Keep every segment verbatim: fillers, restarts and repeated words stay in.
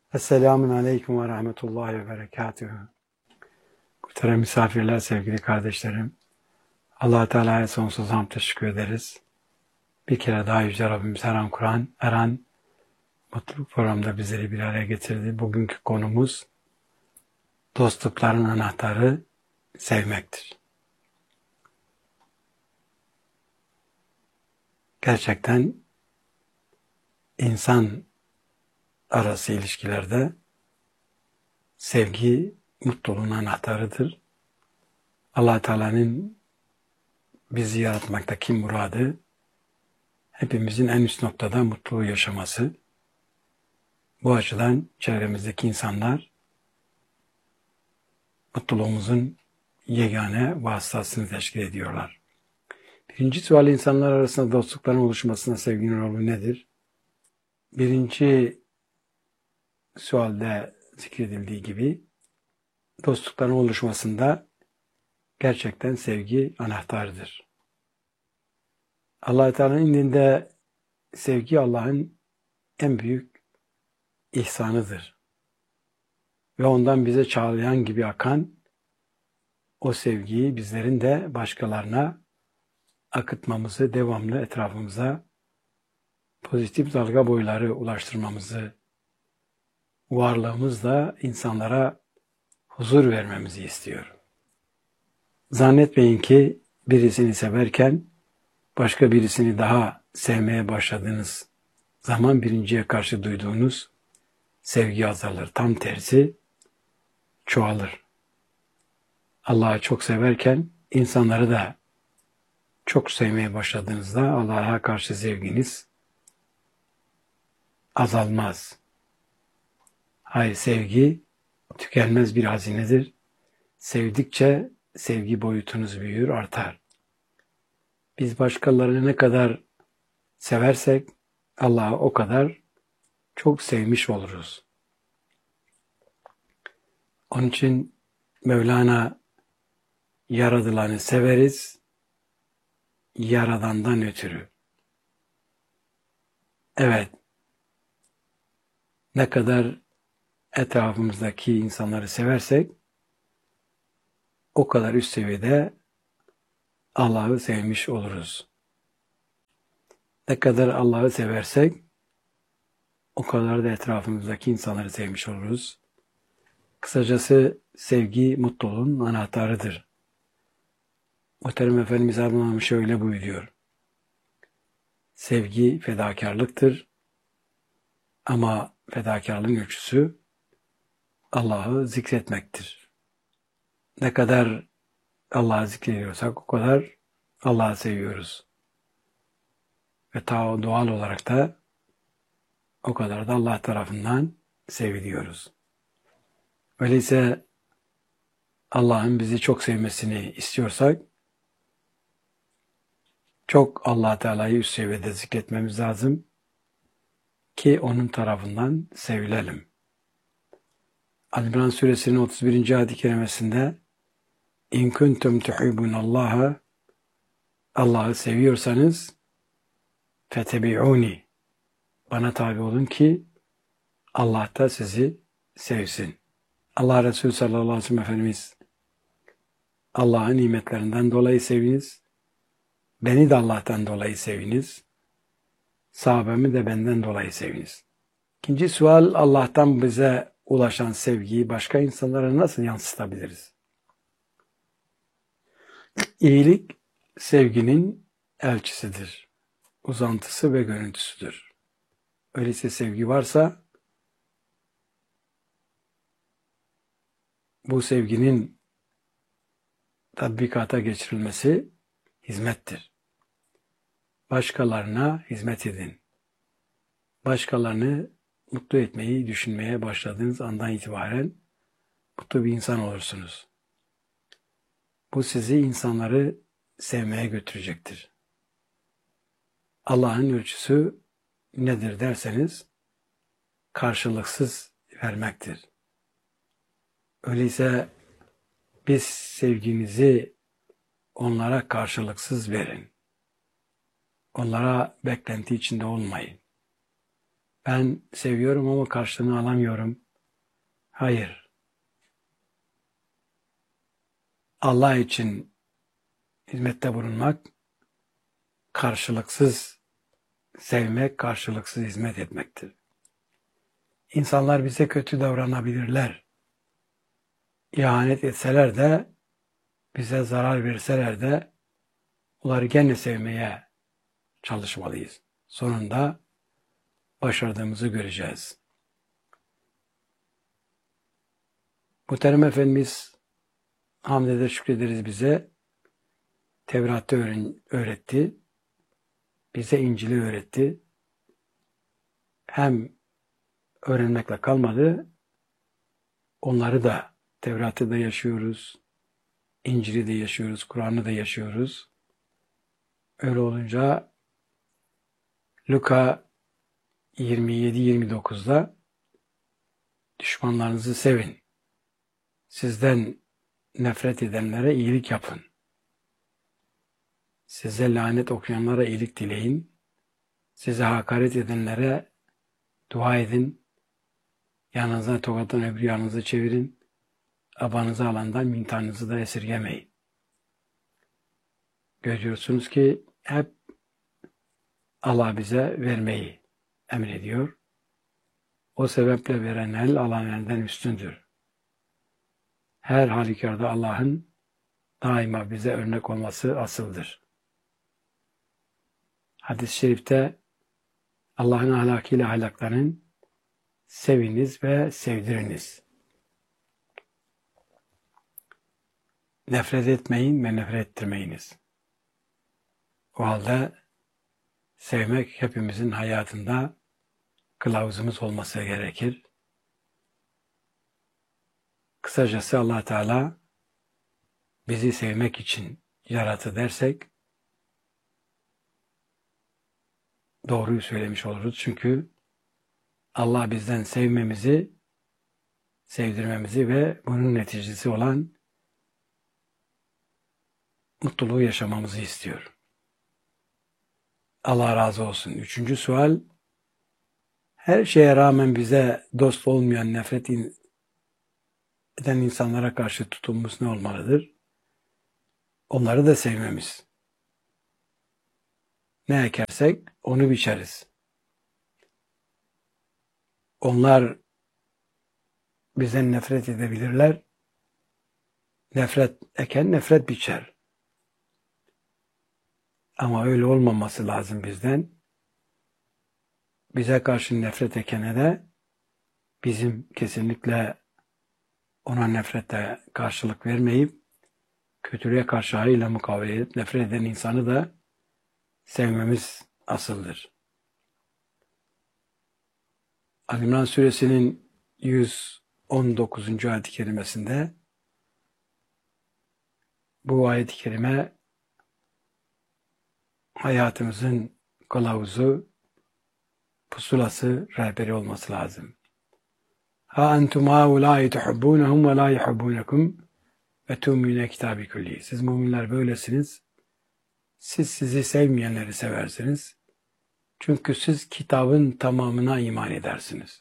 Esselamun Aleyküm ve Rahmetullahi ve Berekatühü. Muhterem misafirler, sevgili kardeşlerim. Allah-u Teala'ya sonsuz hamd teşekkür ederiz. Bir kere daha Yüce Rabbimiz her an Kur'an, her an mutluluk programda bizleri bir araya getirdi. Bugünkü konumuz dostlukların anahtarı sevmektir. Gerçekten insan arası ilişkilerde sevgi mutluluğun anahtarıdır. Allah-u Teala'nın bizi yaratmaktaki muradı hepimizin en üst noktada mutluluğu yaşaması. Bu açıdan çevremizdeki insanlar mutluluğumuzun yegane vasıtasını teşkil ediyorlar. Birinci sual, insanlar arasında dostlukların oluşmasına sevginin rolü nedir? Birinci sualde zikredildiği gibi dostlukların oluşmasında gerçekten sevgi anahtardır. Allah-u Teala'nın indinde sevgi Allah'ın en büyük ihsanıdır. Ve ondan bize çağlayan gibi akan o sevgiyi bizlerin de başkalarına akıtmamızı, devamlı etrafımıza pozitif dalga boyları ulaştırmamızı, varlığımızla insanlara huzur vermemizi istiyor. Zannetmeyin ki birisini severken başka birisini daha sevmeye başladığınız zaman birinciye karşı duyduğunuz sevgi azalır. Tam tersi çoğalır. Allah'ı çok severken insanları da çok sevmeye başladığınızda Allah'a karşı sevginiz azalmaz. Hayır, sevgi tükenmez bir hazinedir. Sevdikçe sevgi boyutunuz büyür, artar. Biz başkalarını ne kadar seversek Allah'ı o kadar çok sevmiş oluruz. Onun için Mevlana, yaradılanı severiz, Yaradan'dan ötürü. Evet, ne kadar etrafımızdaki insanları seversek o kadar üst seviyede Allah'ı sevmiş oluruz. Ne kadar Allah'ı seversek o kadar da etrafımızdaki insanları sevmiş oluruz. Kısacası sevgi mutluluğun anahtarıdır. Muhterem Efendimiz Erdoğan şöyle buyuruyor. Sevgi fedakarlıktır ama fedakarlığın ölçüsü Allah'ı zikretmektir. Ne kadar Allah'ı zikrediyorsak o kadar Allah'ı seviyoruz. Ve ta doğal olarak da o kadar da Allah tarafından seviliyoruz. Öyleyse Allah'ın bizi çok sevmesini istiyorsak çok Allah Teala'yı üst seviyede zikretmemiz lazım ki onun tarafından sevilelim. Ali İmran suresinin otuz birinci ayet-i kerimesinde İn kuntum tuhibbunallaha, Allah'ı seviyorsanız fetebi'uni, bana tabi olun ki Allah da sizi sevsin. Allah Resulü sallallahu aleyhi ve sellem Efendimiz Allah'ın nimetlerinden dolayı seviniz, beni de Allah'tan dolayı seviniz, sahabemi de benden dolayı seviniz. İkinci sual, Allah'tan bize ulaşan sevgiyi başka insanlara nasıl yansıtabiliriz? İyilik sevginin elçisidir, uzantısı ve görüntüsüdür. Öyleyse sevgi varsa bu sevginin tatbikata geçirilmesi hizmettir. Başkalarına hizmet edin. Başkalarını mutlu etmeyi düşünmeye başladığınız andan itibaren mutlu bir insan olursunuz. Bu sizi insanları sevmeye götürecektir. Allah'ın ölçüsü nedir derseniz karşılıksız vermektir. Öyleyse biz sevginizi onlara karşılıksız verin. Onlara beklenti içinde olmayın. ben seviyorum ama karşılığını alamıyorum. Hayır. Allah için hizmette bulunmak, karşılıksız sevmek, karşılıksız hizmet etmektir. İnsanlar bize kötü davranabilirler. İhanet etseler de, bize zarar verseler de onları gene sevmeye çalışmalıyız. Sonunda başardığımızı göreceğiz. Muhterem Efendimiz hamd eder, şükrederiz bize. Tevrat'ı öğretti. Bize İncil'i öğretti. Hem öğrenmekle kalmadı, onları da, Tevrat'ı da yaşıyoruz, İncil'i de yaşıyoruz, Kur'an'ı da yaşıyoruz. Öyle olunca Luka yirmi yedi yirmi dokuzda düşmanlarınızı sevin, sizden nefret edenlere iyilik yapın, size lanet okuyanlara iyilik dileyin, size hakaret edenlere dua edin, yanınıza tokattan öbür yanınızı çevirin, abanızı alandan mintanınızı da esirgemeyin. Görüyorsunuz ki hep Allah bize vermeyi emrediyor. O sebeple veren el alan elden üstündür. Her halükarda Allah'ın daima bize örnek olması asıldır. Hadis-i şerifte Allah'ın ahlakıyla ahlaklanın, seviniz ve sevdiriniz. Nefret etmeyin ve nefret ettirmeyiniz. O halde sevmek hepimizin hayatında kılavuzumuz olması gerekir. Kısacası Allah Teala bizi sevmek için yarattı dersek doğruyu söylemiş oluruz. Çünkü Allah bizden sevmemizi, sevdirmemizi ve bunun neticesi olan mutluluğu yaşamamızı istiyor. Allah razı olsun. Üçüncü sual, her şeye rağmen bize dost olmayan, nefret eden insanlara karşı tutumumuz ne olmalıdır? Onları da sevmemiz. Ne ekersek onu biçeriz. Onlar bizden nefret edebilirler. Nefret eken nefret biçer. Ama öyle olmaması lazım bizden. Bize karşı nefret ekene de bizim kesinlikle ona nefrete karşılık vermeyip kötülüğe karşı hayırla mukavele edip nefret eden insanı da sevmemiz asıldır. Ali-İmran suresinin yüz on dokuzuncu ayet-i kerimesinde bu ayet-i kerime hayatımızın kılavuzu, pusulası, rehberi olması lazım. Ha entum haulâi tuhibbûnehum ve lâ yuhibbûnekum ve tu'minûne kitâbi kulli. Siz müminler böylesiniz. Siz sizi sevmeyenleri seversiniz. Çünkü siz kitabın tamamına iman edersiniz.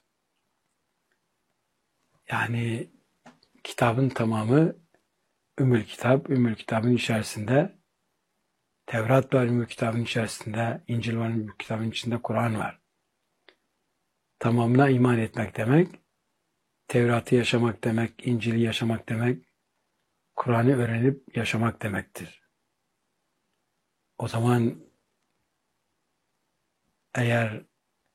Yani kitabın tamamı Ümmül Kitap, Ümmül Kitabın içerisinde Tevrat var, Ümmül Kitabın içerisinde İncil var, Ümmül Kitabın içinde Kur'an var. Tamamına iman etmek demek, Tevrat'ı yaşamak demek, İncil'i yaşamak demek, Kur'an'ı öğrenip yaşamak demektir. O zaman eğer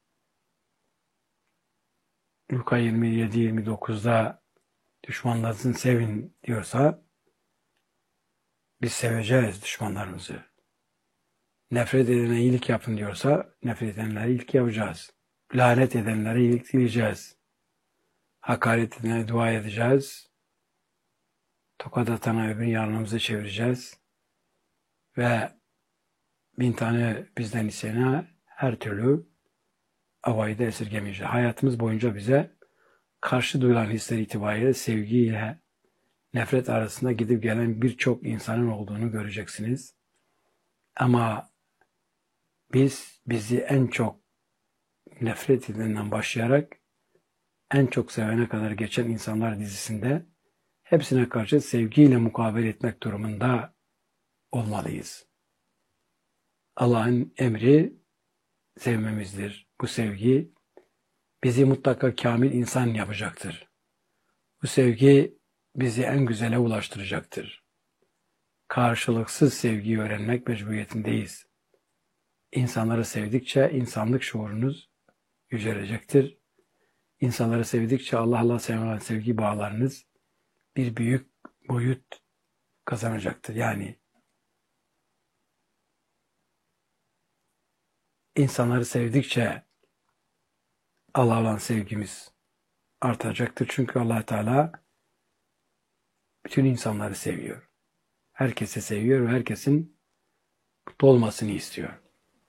Luka yirmi yedi yirmi dokuzda düşmanlarınızı sevin diyorsa biz seveceğiz düşmanlarımızı. Nefret edene iyilik yapın diyorsa nefret edenlere iyilik yapacağız. Lanet edenlere iyilik dileyeceğiz. Hakaret edene dua edeceğiz. Tokat atana öbür yanımızı çevireceğiz. Ve bin tane bizden isteyene her türlü avayı da esirgemeyeceğiz. Hayatımız boyunca bize karşı duyulan hisler itibariyle sevgiyle nefret arasında gidip gelen birçok insanın olduğunu göreceksiniz. Ama biz bizi en çok nefret edilenden başlayarak en çok sevene kadar geçen insanlar dizisinde hepsine karşı sevgiyle mukabele etmek durumunda olmalıyız. Allah'ın emri sevmemizdir. Bu sevgi bizi mutlaka kamil insan yapacaktır. Bu sevgi bizi en güzele ulaştıracaktır. Karşılıksız sevgiyi öğrenmek mecburiyetindeyiz. İnsanları sevdikçe insanlık şuurunuz yücelecektir. İnsanları sevdikçe Allah'la sevilen sevgi bağlarınız bir büyük boyut kazanacaktır. Yani insanları sevdikçe Allah'a olan sevgimiz artacaktır. Çünkü Allah Teala bütün insanları seviyor. Herkesi seviyor ve herkesin mutlu olmasını istiyor.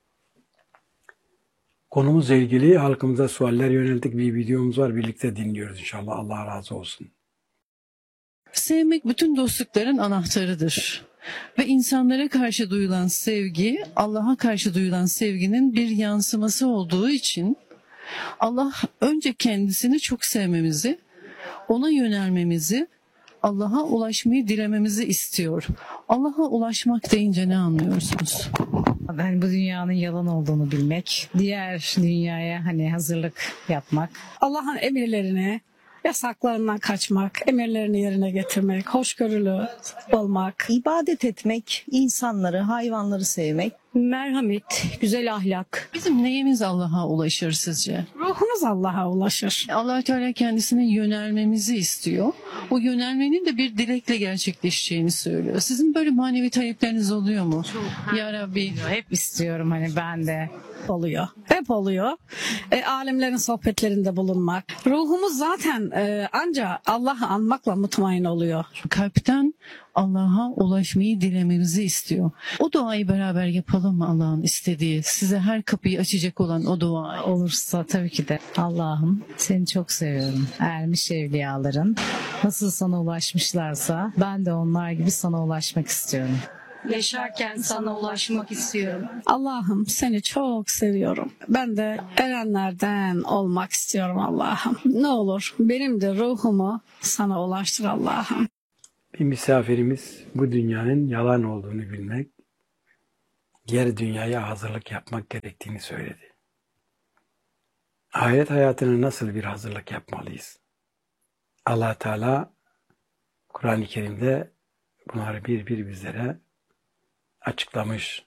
Konumuzla ilgili halkımıza sualler yöneldik bir videomuz var. Birlikte dinliyoruz inşallah. Allah razı olsun. Sevmek bütün dostlukların anahtarıdır. Ve insanlara karşı duyulan sevgi, Allah'a karşı duyulan sevginin bir yansıması olduğu için Allah önce kendisini çok sevmemizi, ona yönelmemizi, Allah'a ulaşmayı dilememizi istiyor. Allah'a ulaşmak deyince ne anlıyorsunuz? Ben bu dünyanın yalan olduğunu bilmek, diğer dünyaya hani hazırlık yapmak. Allah'ın emirlerine, yasaklarından kaçmak, emirlerini yerine getirmek, hoşgörülü olmak, İbadet etmek, insanları, hayvanları sevmek. merhamet, güzel ahlak. Bizim neyimiz Allah'a ulaşır sizce? Ruhumuz Allah'a ulaşır. Allah Teala kendisine yönelmemizi istiyor. O yönelmenin de bir dilekle gerçekleşeceğini söylüyor. Sizin böyle manevi talepleriniz oluyor mu? Ya Rabbi. Hep istiyorum hani ben de. Oluyor. Hep oluyor. E, alimlerin sohbetlerinde bulunmak. Ruhumuz zaten e, ancak Allah'ı anmakla mutmain oluyor. Kalpten Allah'a ulaşmayı dilememizi istiyor. O duayı beraber yapalım mı Allah'ın istediği? Size her kapıyı açacak olan o dua. Olursa tabii ki de Allah'ım seni çok seviyorum. Ermiş evliyaların nasıl sana ulaşmışlarsa ben de onlar gibi sana ulaşmak istiyorum. Yaşarken sana ulaşmak istiyorum. Allah'ım seni çok seviyorum. Ben de erenlerden olmak istiyorum Allah'ım. Ne olur benim de ruhumu sana ulaştır Allah'ım. Bir misafirimiz bu dünyanın yalan olduğunu bilmek, diğer dünyaya hazırlık yapmak gerektiğini söyledi. Ahiret hayatına nasıl bir hazırlık yapmalıyız? Allah Teala Kur'an-ı Kerim'de bunları bir bir bizlere açıklamış.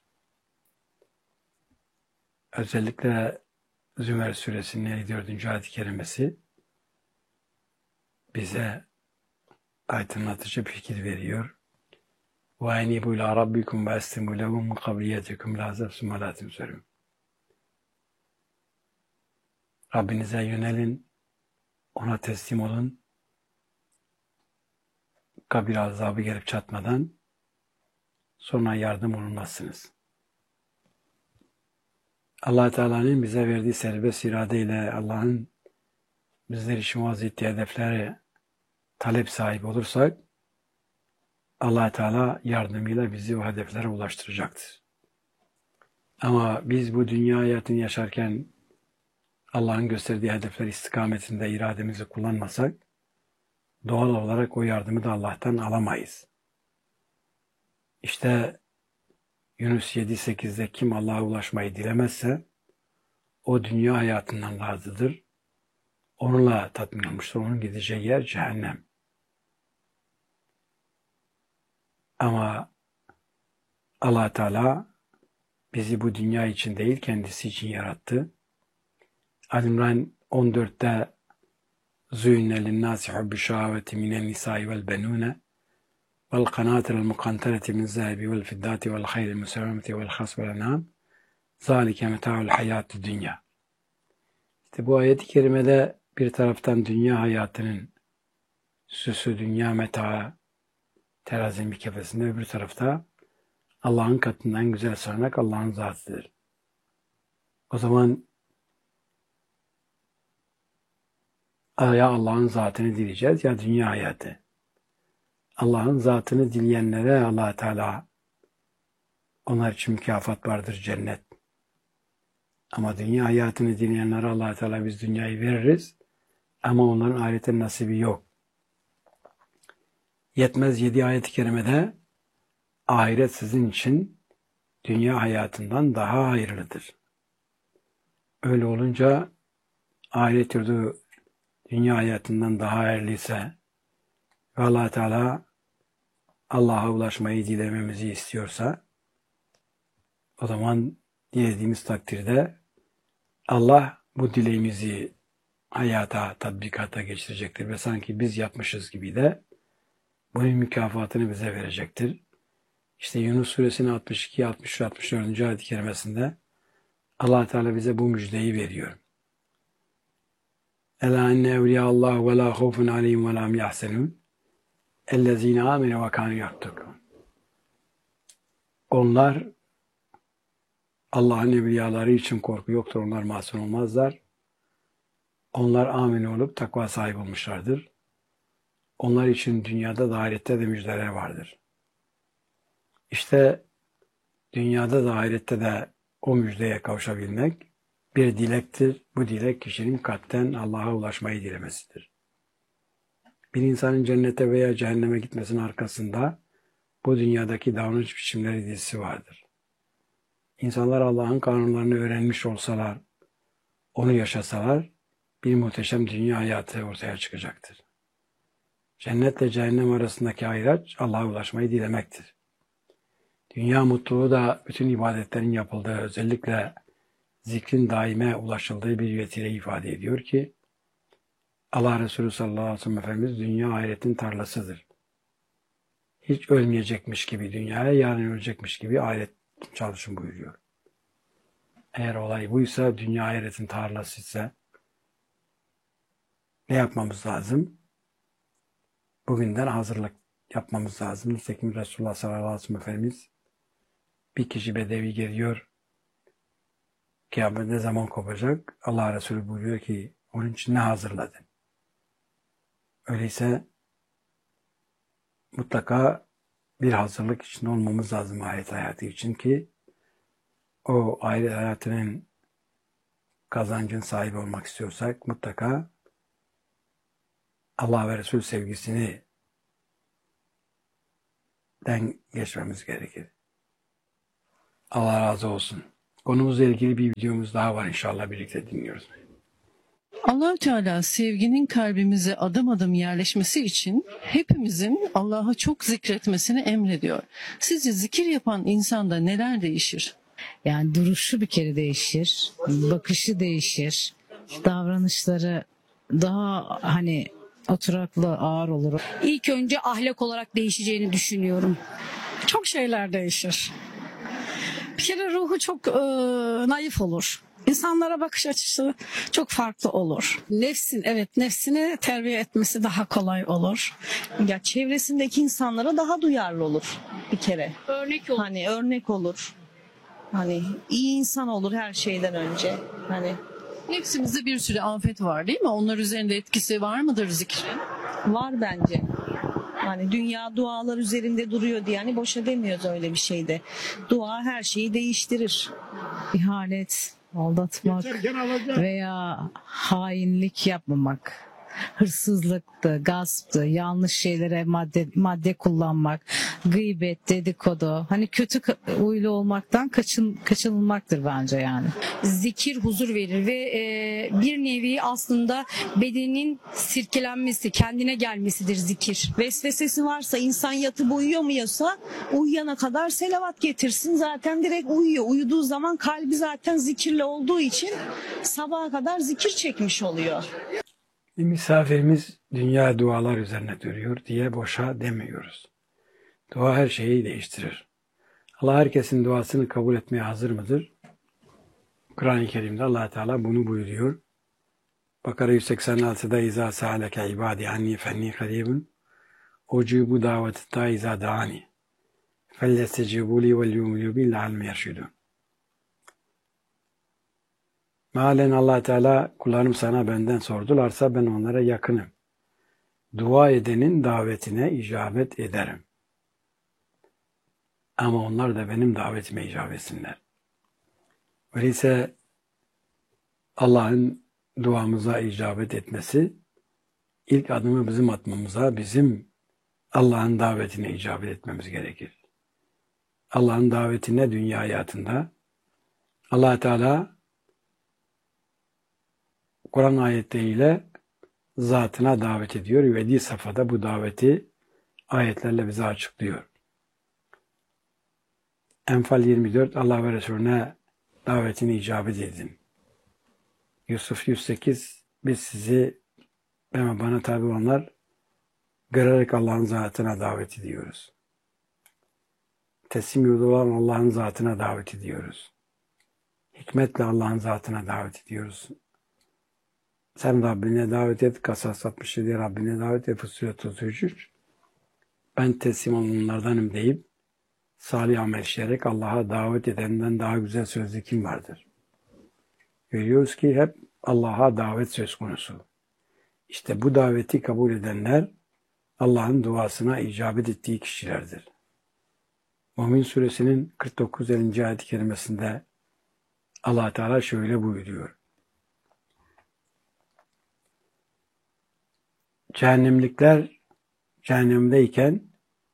Özellikle Zümer suresinin elli dördüncü ayet-i kerimesi bize aydınlatıcı bir fikir veriyor. وَاَنِبُوا اِلَى رَبِّكُمْ وَاَسْتِمُوا لَهُ مِنْ قَبْلِيَتِكُمْ لَا زَبْسُمَ لَا تِمْسَرُونَ Rabbinize yönelin, ona teslim olun, kabir azabı gelip çatmadan sonra yardım olunmazsınız. Allah Teala'nın bize verdiği serbest iradeyle Allah'ın bizler için vaaz ettiği hedeflere talep sahibi olursak Allah Teala yardımıyla bizi o hedeflere ulaştıracaktır. Ama biz bu dünya hayatını yaşarken Allah'ın gösterdiği hedefler istikametinde irademizi kullanmasak doğal olarak o yardımı da Allah'tan alamayız. İşte Yunus yedi sekizde kim Allah'a ulaşmayı dilemezse o dünya hayatından razıdır. Onunla tatmin olmuştur. Onun gideceği yer cehennem. Ama Allah Teala bizi bu dünya için değil kendisi için yarattı. Ali-İmran on dörtte زُيِّنَ لِلنَّاسِ حُبُّ الشَّهَوَةِ مِنَ النِّسَاءِ وَالْبَنُونَ وَالْقَنَاطِرِ الْمُقَنْطَرَةِ مِنَ الذَّهَبِ وَالْفِضَّةِ وَالْخَيْلِ الْمُسَوَّمَةِ وَالْخَصْبِ وَالْأَنْعَامِ ذَٰلِكَ مَتَاعُ الْحَيَاةِ الدُّنْيَا. İşte bu ayet-i kerimede bir taraftan dünya hayatının süsü, dünya metaı, terazinin bir kefesinde, öbür tarafta Allah'ın katından güzel sığınak Allah'ın zatıdır. O zaman ya Allah'ın zatını dileyeceğiz ya dünya hayatı. Allah'ın zatını dileyenlere Allah Teala onlar için mükafat vardır cennet. Ama dünya hayatını dinleyenlere Allah Teala biz dünyayı veririz. Ama onların ahirete nasibi yok. Yetmez yedi ayet-i kerimede ahiret sizin için dünya hayatından daha hayırlıdır. Öyle olunca ahiret yurdu dünya hayatından daha hayırlıysa ve Allah Teala Allah'a ulaşmayı dilememizi istiyorsa o zaman dilediğimiz takdirde Allah bu dileğimizi hayata, tatbikata geçirecektir ve sanki biz yapmışız gibi de bunun mükafatını bize verecektir. İşte Yunus suresinin altmış iki, altmış üç, altmış dördüncü ayet-i kerimesinde Allah Teala bize bu müjdeyi veriyor. Ela enne evliyallahu ve la khawfun aleyhim ve la hum yahzenun ellezine amenu ve kanu yattakun. Onlar Allah'ın evliyaları için korku yoktur. Onlar masum olmazlar. Onlar amin olup takva sahibi olmuşlardır. Onlar için dünyada da ahirette de müjdeler vardır. İşte dünyada da ahirette de o müjdeye kavuşabilmek bir dilektir. Bu dilek kişinin kalpten Allah'a ulaşmayı dilemesidir. Bir insanın cennete veya cehenneme gitmesinin arkasında bu dünyadaki davranış biçimleri dizisi vardır. İnsanlar Allah'ın kanunlarını öğrenmiş olsalar, onu yaşasalar bir muhteşem dünya hayatı ortaya çıkacaktır. Cennetle cehennem arasındaki ayraç Allah'a ulaşmayı dilemektir. Dünya mutluluğu da bütün ibadetlerin yapıldığı, özellikle zikrin daime ulaşıldığı bir vesile ifade ediyor ki Allah Resulü sallallahu aleyhi ve sellem Efendimiz dünya ahiretin tarlasıdır. Hiç ölmeyecekmiş gibi dünyaya, yarın ölecekmiş gibi ahiret çalışın buyuruyor. Eğer olay buysa, dünya ahiretin tarlası ise ne yapmamız lazım? Bugünden hazırlık yapmamız lazım. Nitekim Resulullah sallallahu aleyhi ve sellem Efendimiz bir kişi bedevi geliyor. Kıyamet ne zaman kopacak? Allah Resulü buyuruyor ki onun için ne hazırladın? Öyleyse mutlaka bir hazırlık için olmamız lazım ahiret hayatı için ki o ahiret hayatının kazancın sahibi olmak istiyorsak mutlaka Allah ve Resul sevgisini den geçmemiz gerekir. Allah razı olsun. Konumuzla ilgili bir videomuz daha var, inşallah birlikte dinliyoruz. Allah-u Teala sevginin kalbimize adım adım yerleşmesi için hepimizin Allah'ı çok zikretmesini emrediyor. Sizce zikir yapan insanda neler değişir? Yani duruşu bir kere değişir, bakışı değişir, davranışları daha hani oturaklı, ağır olur. İlk önce ahlak olarak değişeceğini düşünüyorum. Çok şeyler değişir. Bir kere ruhu çok e, naif olur. İnsanlara bakış açısı çok farklı olur. Nefsin, evet nefsini terbiye etmesi daha kolay olur. Ya çevresindeki insanlara daha duyarlı olur bir kere. Örnek olur. Hani örnek olur. Hani iyi insan olur her şeyden önce. Hani Nefsimizde bir sürü afet var değil mi? Onlar üzerinde etkisi var mıdır zikrin? var bence. Hani dünya dualar üzerinde duruyor diye hani boşa demiyoruz öyle bir şeyde. Dua her şeyi değiştirir. İhanet, aldatmak veya hainlik yapmamak, hırsızlıktı, gasptı, yanlış şeylere madde, madde kullanmak, gıybet, dedikodu, hani kötü huylu olmaktan kaçın, kaçınılmaktır bence yani. Zikir huzur verir ve e, bir nevi aslında bedenin sirkelenmesi, kendine gelmesidir zikir. Vesvesesi varsa, insan yatıp uyuyamıyorsa uyuyana kadar selavat getirsin, zaten direkt uyuyor. Uyuduğu zaman kalbi zaten zikirle olduğu için sabaha kadar zikir çekmiş oluyor. Bir misafirimiz dünya dualar üzerine duruyor diye boşa demiyoruz. Dua her şeyi değiştirir. Allah herkesin duasını kabul etmeye hazır mıdır? Kur'an-ı Kerim'de Allah Teala bunu buyuruyor. Bakara yüz seksen altıda İzâ sâleke ibâdi anni fenni karîbun ucûbu daveti da izâ dâni fellestecibûli vel yumlû bil alme yerşidûn. Mealen Allah Teala kullarım sana benden sordularsa ben onlara yakınım. Dua edenin davetine icabet ederim. Ama onlar da benim davetime icabet etsinler. Öyleyse Allah'ın duamıza icabet etmesi, ilk adımı bizim atmamıza, bizim Allah'ın davetine icabet etmemiz gerekir. Allah'ın davetine dünya hayatında Allah Teala Kur'an ayetleriyle zatına davet ediyor ve Vedi safhada bu daveti ayetlerle bize açıklıyor. Enfal yirmi dört Allah ve Resulüne davetini icabet edin. Yusuf yüz sekiz biz sizi ve bana tabi olanlar görerek Allah'ın zatına davet ediyoruz. Teslim yurdu olan Allah'ın zatına davet ediyoruz. Hikmetle Allah'ın zatına davet ediyoruz. Sen Rabbine davet et. Kasas altmış yedi Rabbine davet et. Fussilet otuz üç. Ben teslim olanlardanım deyip salih amel işleyerek Allah'a davet edenden daha güzel sözlü kim vardır? Görüyoruz ki hep Allah'a davet söz konusu. İşte bu daveti kabul edenler Allah'ın duasına icabet ettiği kişilerdir. Mümin suresinin kırk dokuz ellinci ayet-i kerimesinde Allah Teala şöyle buyuruyor. Cehennemlikler cehennemdeyken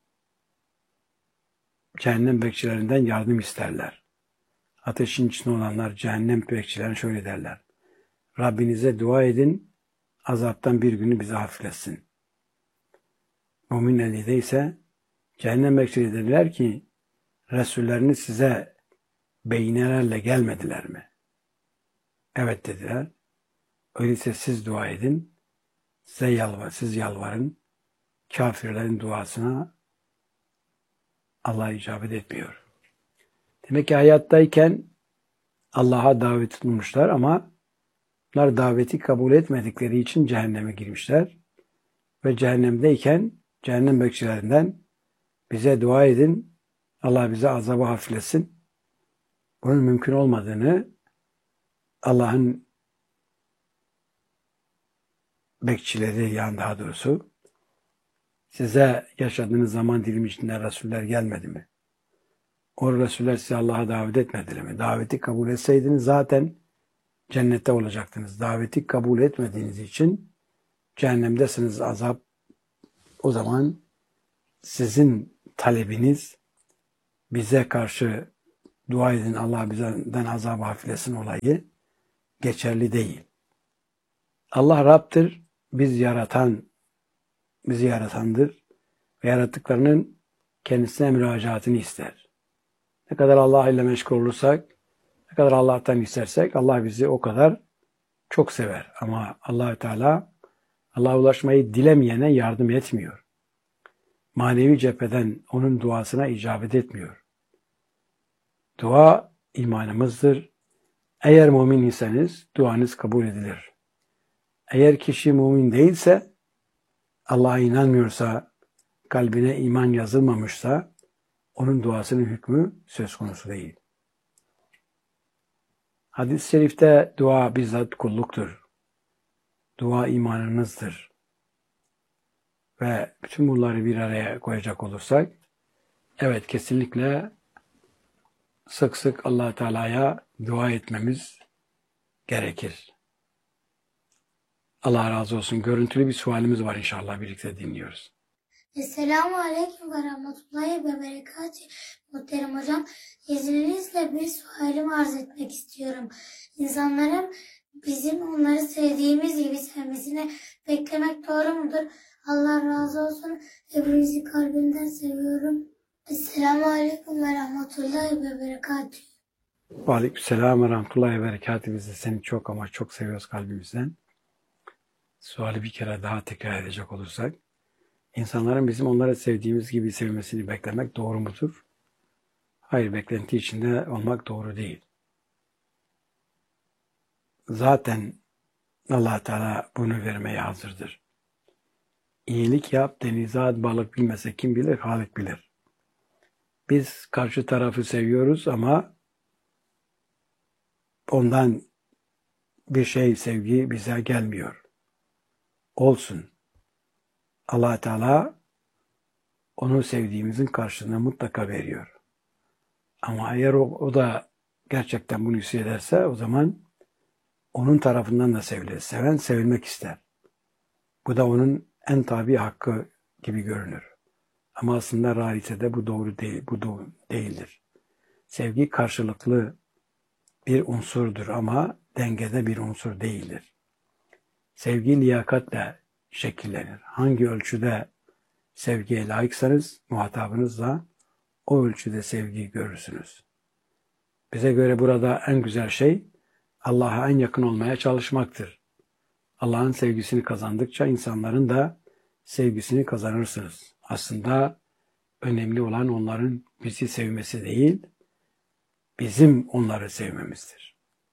cehennem bekçilerinden yardım isterler. Ateşin içinde olanlar cehennem bekçilerine şöyle derler. Rabbinize dua edin, azaptan bir günü bize hafifletsin. Mümin elinde ise cehennem bekçileri dediler ki Resulleriniz size beyinelerle gelmediler mi? Evet dediler. Öyleyse siz dua edin. Size yalvar, siz yalvarın. Kafirlerin duasına Allah icabet etmiyor. Demek ki hayattayken Allah'a davet bulmuşlar ama bunlar daveti kabul etmedikleri için cehenneme girmişler. Ve cehennemdeyken cehennem bekçilerinden bize dua edin, Allah bize azabı hafifletsin. Bunun mümkün olmadığını Allah'ın bekçileri yani daha doğrusu size yaşadığınız zaman dilimi içinde Resuller gelmedi mi? O Resuller size Allah'a davet etmediler mi? Daveti kabul etseydiniz zaten cennette olacaktınız. Daveti kabul etmediğiniz için cehennemdesiniz, azap. O zaman sizin talebiniz bize karşı dua edin Allah bizden azabı hafiflesin olayı geçerli değil. Allah Rab'dır, biz yaratan, bizi yaratandır ve yarattıklarının kendisine müracaatını ister. Ne kadar Allah ile meşgul olursak, ne kadar Allah'tan istersek Allah bizi o kadar çok sever. Ama Allah Teala Allah'a ulaşmayı dilemeyene yardım etmiyor. Manevi cepheden onun duasına icabet etmiyor. Dua imanımızdır. Eğer mümin iseniz duanız kabul edilir. Eğer kişi mümin değilse, Allah'a inanmıyorsa, kalbine iman yazılmamışsa, onun duasının hükmü söz konusu değil. Hadis-i şerifte dua bizzat kulluktur. Dua imanınızdır. Ve bütün bunları bir araya koyacak olursak, evet kesinlikle sık sık Allah Teala'ya dua etmemiz gerekir. Allah razı olsun. Görüntülü bir sualimiz var inşallah birlikte dinliyoruz. Esselamu Aleyküm ve Rahmetullahi ve Berekatü. Muhterem hocam, izninizle bir sualimi arz etmek istiyorum. İnsanların bizim onları sevdiğimiz gibi sevmesini beklemek doğru mudur? Allah razı olsun. Hepinizi kalbimden seviyorum. Esselamu Aleyküm ve Rahmetullahi ve Berekatü. Aleykümselam ve Rahmetullahi ve Berekatü. Biz de seni çok ama çok seviyoruz kalbimizden. Suali bir kere daha tekrar edecek olursak, İnsanların bizim onları sevdiğimiz gibi sevmesini beklemek doğru mudur? Hayır, beklenti içinde olmak doğru değil. Zaten Allah Teala bunu vermeye hazırdır. İyilik yap, denize at, balık bilmese kim bilir? Halik bilir. Biz karşı tarafı seviyoruz ama ondan bir şey, sevgi bize gelmiyor. Olsun. Allah Teala onu sevdiğimizin karşılığını mutlaka veriyor. Ama eğer o, o da gerçekten bunu hissederse o zaman onun tarafından da sevilir. Seven sevilmek ister. Bu da onun en tabi hakkı gibi görünür. Ama aslında realitede bu doğru değil, bu doğru değildir. Sevgi karşılıklı bir unsurdur ama dengede bir unsur değildir. Sevgi liyakatle şekillenir. Hangi ölçüde sevgiye layıksanız muhatabınızla o ölçüde sevgiyi görürsünüz. Bize göre burada en güzel şey Allah'a en yakın olmaya çalışmaktır. Allah'ın sevgisini kazandıkça insanların da sevgisini kazanırsınız. Aslında önemli olan onların bizi sevmesi değil, bizim onları sevmemizdir.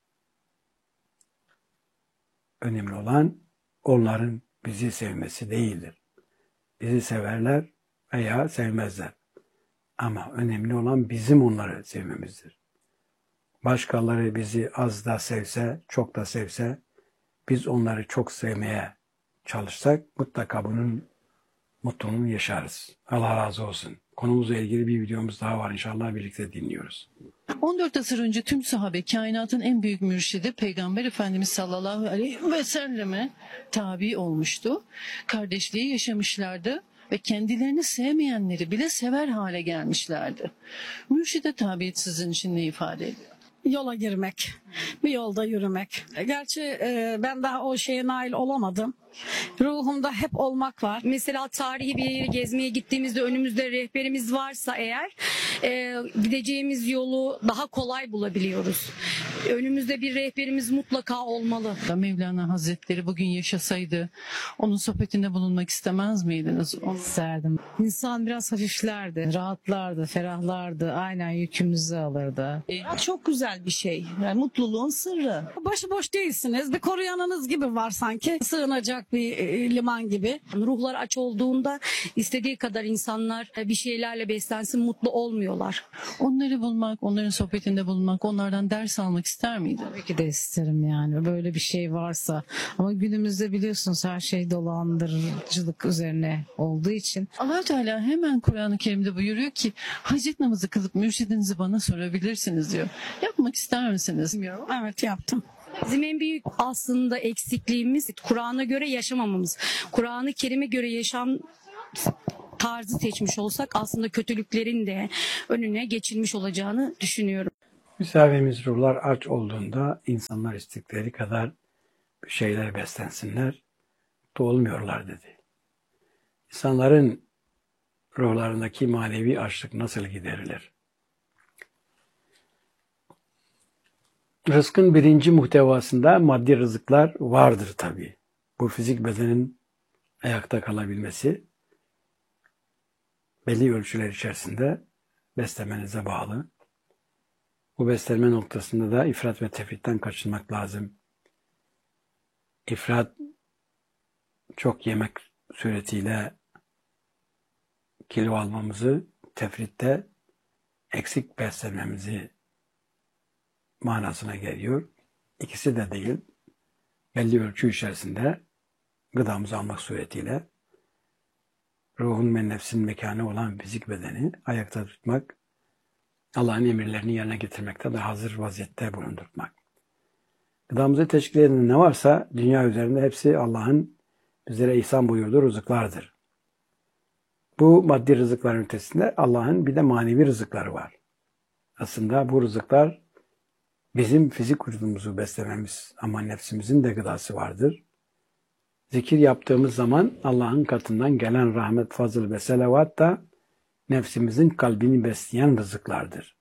Önemli olan onların bizi sevmesi değildir. Bizi severler veya sevmezler. Ama önemli olan bizim onları sevmemizdir. Başkaları bizi az da sevse, çok da sevse, biz onları çok sevmeye çalışsak mutlaka bunun mutluluğunu yaşarız. Allah razı olsun. Konumuzla ilgili bir videomuz daha var. İnşallah birlikte dinliyoruz. on dört asır önce tüm sahabe kainatın en büyük mürşidi Peygamber Efendimiz sallallahu aleyhi ve selleme tabi olmuştu. Kardeşliği yaşamışlardı ve kendilerini sevmeyenleri bile sever hale gelmişlerdi. Mürşide tabiyet sizin için ne ifade ediyor? Yola girmek, bir yolda yürümek. Gerçi e, ben daha o şeye nail olamadım. Ruhumda hep olmak var. Mesela tarihi bir yere gezmeye gittiğimizde önümüzde rehberimiz varsa eğer e, gideceğimiz yolu daha kolay bulabiliyoruz. Önümüzde bir rehberimiz mutlaka olmalı. Mevlana Hazretleri bugün yaşasaydı onun sohbetinde bulunmak istemez miydiniz? Onu... İsterdim. İnsan biraz hafiflerdi, rahatlardı, ferahlardı, aynen yükümüzü alırdı. Ya çok güzel bir şey. Yani mutluluğun sırrı. Başıboş değilsiniz. Bir koruyanınız gibi var sanki. Sığınacak bir e, liman gibi. Ruhlar aç olduğunda istediği kadar insanlar bir şeylerle beslensin mutlu olmuyorlar. Onları bulmak, onların sohbetinde bulunmak, onlardan ders almak ister miydin? Tabii ki de isterim yani böyle bir şey varsa. Ama günümüzde biliyorsunuz her şey dolandırıcılık üzerine olduğu için. Allah Teala hemen Kur'an-ı Kerim'de buyuruyor ki hacet namazı kılıp mürşidinizi bana sorabilirsiniz diyor. Yapmak ister misiniz? Bilmiyorum. Evet, yaptım. Bizim en büyük aslında eksikliğimiz Kur'an'a göre yaşamamamız. Kur'an-ı Kerim'e göre yaşam tarzı seçmiş olsak aslında kötülüklerin de önüne geçilmiş olacağını düşünüyorum. Misafirimiz ruhlar aç olduğunda insanlar istekleri kadar bir şeyler beslensinler, olmuyorlar dedi. İnsanların ruhlarındaki manevi açlık nasıl giderilir? Rızkın birinci muhtevasında maddi rızıklar vardır tabii. Bu fizik bedenin ayakta kalabilmesi belli ölçüler içerisinde beslemenize bağlı. Bu beslenme noktasında da ifrat ve tefritten kaçınmak lazım. İfrat çok yemek suretiyle kilo almamızı, tefritte eksik beslenmemizi manasına geliyor. İkisi de değil. Belli ölçü içerisinde gıdamızı almak suretiyle ruhun ve nefsin mekanı olan fizik bedeni ayakta tutmak, Allah'ın emirlerini yerine getirmekte de hazır vaziyette bulundurmak. Gıdamızı teşkil eden ne varsa dünya üzerinde hepsi Allah'ın bizlere ihsan buyurduğu rızıklardır. Bu maddi rızıkların ötesinde Allah'ın bir de manevi rızıkları var. Aslında bu rızıklar bizim fizik vücudumuzu beslememiz ama nefsimizin de gıdası vardır. Zikir yaptığımız zaman Allah'ın katından gelen rahmet, fazıl ve selavat da nefsimizin kalbini besleyen rızıklardır.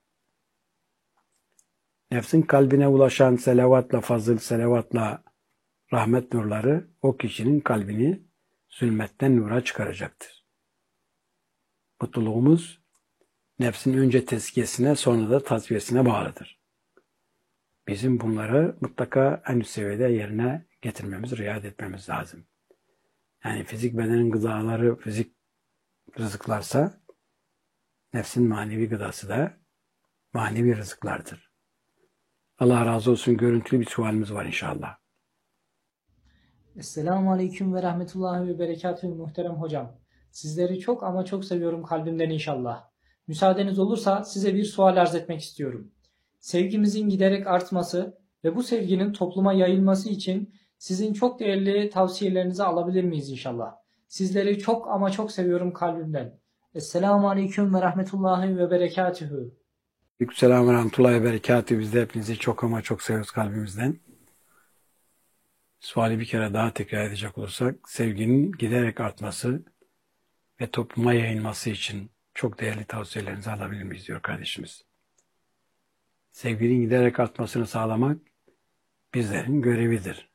Nefsin kalbine ulaşan selavatla, fazıl, selavatla rahmet nurları o kişinin kalbini zulmetten nura çıkaracaktır. Mutluluğumuz nefsin önce tezkiyesine sonra da tasfiyesine bağlıdır. Bizim bunları mutlaka en üst seviyede yerine getirmemiz, riayet etmemiz lazım. Yani fizik bedenin gıdaları fizik rızıklarsa nefsin manevi gıdası da manevi rızıklardır. Allah razı olsun. Görüntülü bir sualimiz var inşallah. Esselamu Aleyküm ve Rahmetullahi ve Berekatühü muhterem hocam. Sizleri çok ama çok seviyorum kalbimden inşallah. Müsaadeniz olursa size bir sual arz etmek istiyorum. Sevgimizin giderek artması Ve bu sevginin topluma yayılması için sizin çok değerli tavsiyelerinizi alabilir miyiz inşallah? Sizleri çok ama çok seviyorum kalbimden. Esselamu Aleyküm ve Rahmetullahi ve Berekatühü. Aleykümselam ve rahmetullahi ve berekatühü. Biz de hepinizi çok ama çok seviyoruz kalbimizden. Suali bir kere daha tekrar edecek olursak, sevginin giderek artması ve topluma yayılması için çok değerli tavsiyelerinizi alabilir miyiz diyor kardeşimiz. Sevginin giderek artmasını sağlamak bizlerin görevidir.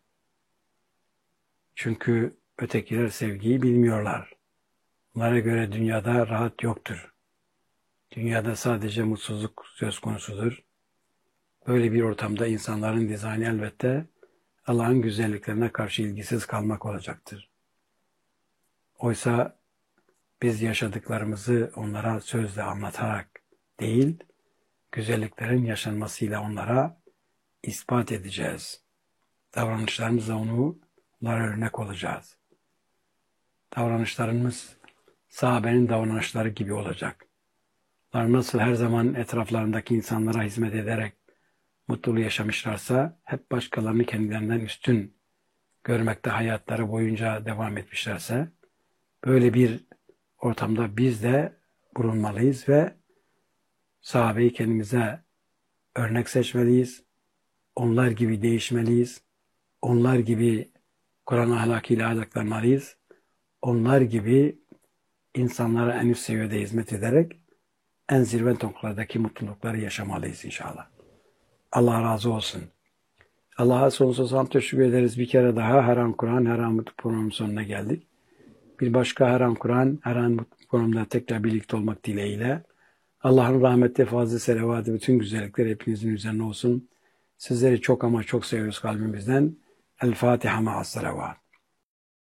Çünkü ötekiler sevgiyi bilmiyorlar. Onlara göre dünyada rahat yoktur. Dünyada sadece mutsuzluk söz konusudur. Böyle bir ortamda insanların dizaynı elbette Allah'ın güzelliklerine karşı ilgisiz kalmak olacaktır. Oysa biz yaşadıklarımızı onlara sözle anlatarak değil, güzelliklerin yaşanmasıyla onlara ispat edeceğiz. Davranışlarımızla onu, onlara örnek olacağız. Davranışlarımız sahabenin davranışları gibi olacak. Onlar nasıl her zaman etraflarındaki insanlara hizmet ederek mutluluğu yaşamışlarsa, hep başkalarını kendilerinden üstün görmekte hayatları boyunca devam etmişlerse, böyle bir ortamda biz de bulunmalıyız ve sahabeyi kendimize örnek seçmeliyiz. Onlar gibi değişmeliyiz. Onlar gibi Kur'an ahlakıyla ahlaklanmalıyız. Onlar gibi insanlara en üst seviyede hizmet ederek en zirve noktalardaki mutlulukları yaşamalıyız inşallah. Allah razı olsun. Allah'a sonsuz hamd teşekkür ederiz. Bir kere daha Her An Kur'an, Her An Mutlu programının sonuna geldik. Bir başka Her An Kur'an, Her An Mutlu programında tekrar birlikte olmak dileğiyle. Allah'ın rahmeti, fazla selavatı, bütün güzellikler hepinizin üzerine olsun. Sizleri çok ama çok seviyoruz kalbimizden. El Fatiha ma'as salavat.